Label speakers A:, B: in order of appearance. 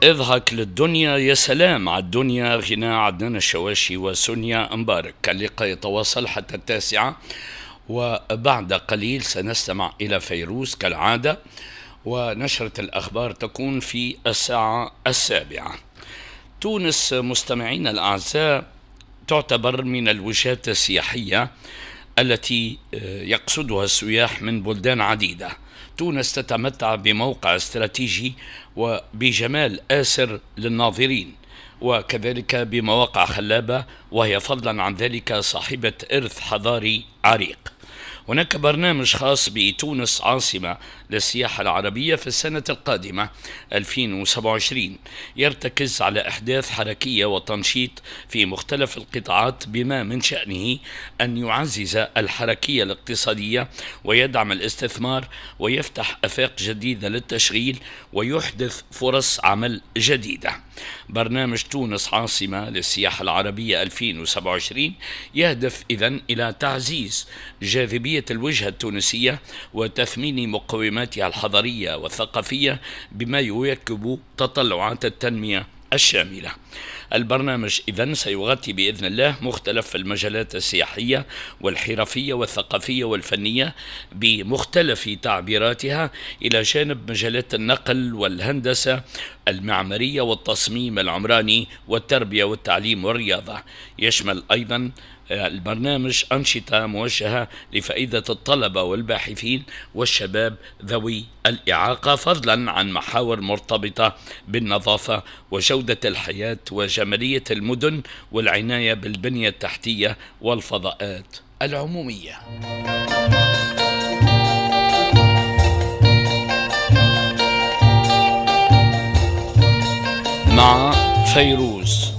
A: اضحك للدنيا يا سلام على الدنيا، غناء عدنان الشواشي وسونيا مبارك. اللقاء يتواصل حتى 9، وبعد قليل سنستمع إلى فيروز كالعادة، ونشرة الأخبار تكون في 7:00. تونس مستمعين الأعزاء تعتبر من الوجهات السياحية التي يقصدها السياح من بلدان عديدة. تونس تتمتع بموقع استراتيجي وبجمال آسر للناظرين، وكذلك بمواقع خلابة، وهي فضلا عن ذلك صاحبة إرث حضاري عريق. هناك برنامج خاص بتونس عاصمة للسياحة العربية في السنة القادمة 2027 يرتكز على إحداث حركية وتنشيط في مختلف القطاعات، بما من شأنه أن يعزز الحركية الاقتصادية ويدعم الاستثمار ويفتح آفاق جديدة للتشغيل ويحدث فرص عمل جديدة. برنامج تونس عاصمة للسياحة العربية 2027 يهدف إذن إلى تعزيز جاذبية الوجهة التونسية وتثمين مقوماتها الحضارية والثقافية بما يواكب تطلعات التنمية الشاملة. البرنامج إذن سيغطي بإذن الله مختلف المجالات السياحية والحرفية والثقافية والفنية بمختلف تعبيراتها، إلى جانب مجالات النقل والهندسة المعمارية والتصميم العمراني والتربية والتعليم والرياضة. يشمل أيضا البرنامج أنشطة موجهة لفائدة الطلبة والباحثين والشباب ذوي الإعاقة، فضلا عن محاور مرتبطة بالنظافة وجودة الحياة وجمالية المدن والعناية بالبنية التحتية والفضاءات العمومية. مع فيروز.